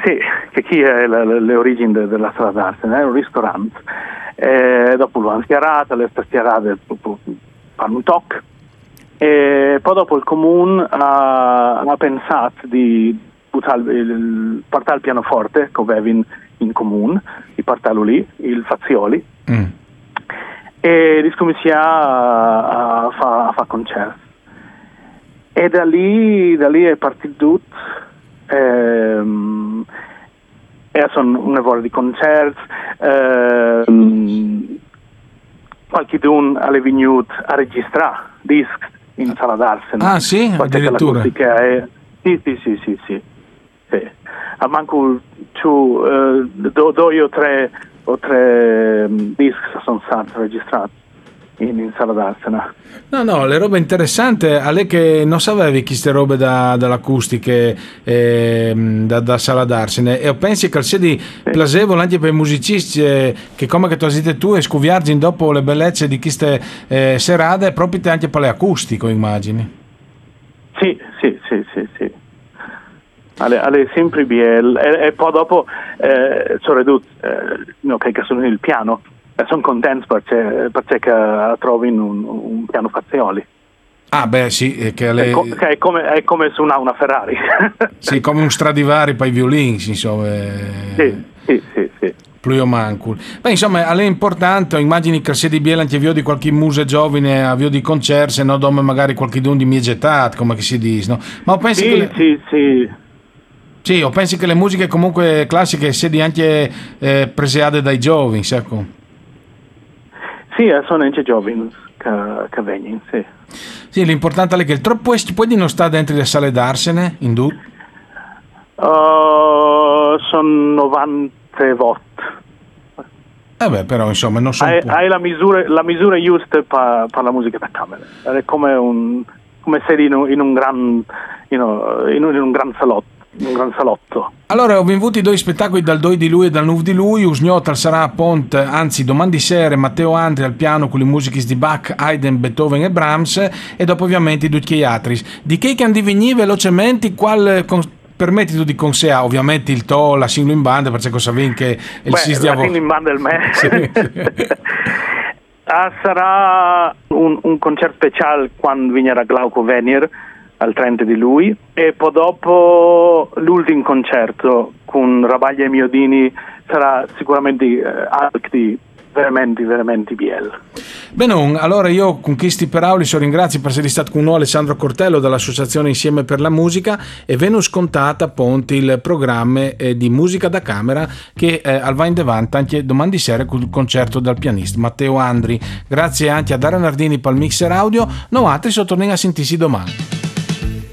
Sì, che chi è le origini della Sala d'Arsene, è un ristorante. Dopo l'hanno schiarata, le schiarate fanno un toc. E poi dopo il comune ha pensato di portare il pianoforte che aveva in comune, di portarlo lì, il Fazioli, e di cominciare a fare concerti. E da lì è partito tutto. E sono una voglia di concerti. Qualcuno è venuto a registrare dischi in Sala d'Arsene. Ah sì? Addirittura? Sì. A manco due o tre dischi sono stati registrati in Sala d'Arsene. No, le robe interessanti, a lei che non sapevi queste robe dall'acustiche da Sala d'Arsene, e pensi che sia piacevole anche per i musicisti che come che tu hai detto tu e scuviargi dopo le bellezze di queste serate proprio anche per le acustiche, immagini. Sì. Alle sempre bello e poi dopo sono ridotto che sono il piano. Sono contento perché trovi un piano Fazioli. Ah beh sì, che è come suonare una Ferrari. Sì, come un Stradivari per i violini, insomma. Sì. Pluio mancul. Beh, insomma, è importante, immagini che sia di Biela anche vio di qualche muse giovane, avvio di concerti, no, dove magari qualche don di miegetat, come si dice, no? Ma penso sì. Sì, o pensi che le musiche comunque classiche siano anche preseate dai giovani, ecco? Sì, sono anche giovani che vengono, sì. Sì, l'importante è che il troppo poi non sta dentro le sale d'Arsene, in due? Sono 90 volte. Beh, però insomma non sono. Hai la misura giusta per la musica da camera. È come sei in un gran salotto. Un gran salotto. Allora, ho venuti due spettacoli dal 2 di lui e dal 9 di lui. Usgnota sarà a Pont, anzi domani sera Matteo Andri al piano con le musiche di Bach, Haydn, Beethoven e Brahms, e dopo ovviamente i due chiatris. Di che han di venire velocemente permetti tu di consea ovviamente il to, la singolo in banda, perché cosa vin che il sis di la singolo in banda è il me. Sì. Sarà un concerto speciale quando vignerà Glauco Venier al 30 di lui, e poi dopo l'ultimo concerto con Rabaglia e Miodini sarà sicuramente veramente bello. Bene, allora io con questi Perauli ringrazio per essere stato con noi Alessandro Cortello dall'associazione Insieme per la Musica, e venne scontato appunto il programma di musica da camera che al va in davanti anche domani sera con il concerto dal pianista Matteo Andri. Grazie anche a Dario Nardini per il mixer audio. Noi altri torniamo a sentirsi domani.